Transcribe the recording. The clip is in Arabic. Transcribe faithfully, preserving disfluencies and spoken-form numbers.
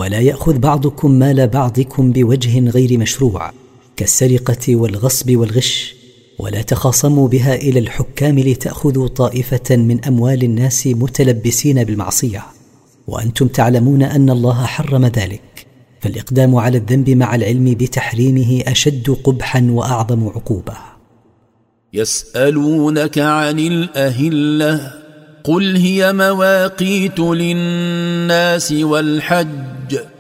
ولا يأخذ بعضكم مال بعضكم بوجه غير مشروع كالسرقة والغصب والغش، ولا تخاصموا بها إلى الحكام لتأخذوا طائفة من أموال الناس متلبسين بالمعصية وأنتم تعلمون أن الله حرم ذلك. فالإقدام على الذنب مع العلم بتحريمه أشد قبحا وأعظم عقوبة. يسألونك عن الأهلة قل هي مواقيت للناس والحج